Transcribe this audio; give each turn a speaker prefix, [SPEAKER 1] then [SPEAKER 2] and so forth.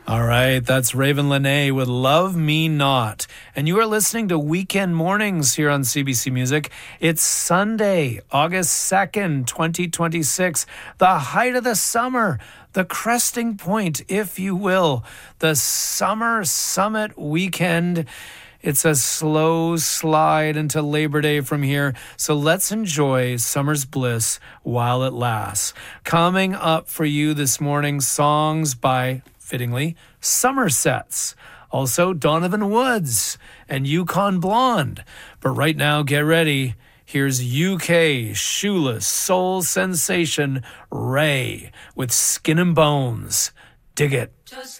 [SPEAKER 1] All right, that's Raven Lene with Love Me Not. And you are listening to Weekend Mornings here on CBC Music. It's Sunday, August 2nd, 2026, the height of the summer, the cresting point, if you will, the Summer Summit Weekend. It's a slow slide into Labor Day from here, so let's enjoy summer's bliss while it lasts. Coming up for you this morning, songs by, fittingly, Somersets. Also, Donovan Woods and Yukon Blonde. But right now, get ready. Here's UK shoeless soul sensation Ray with Skin and Bones. Dig it.
[SPEAKER 2] Just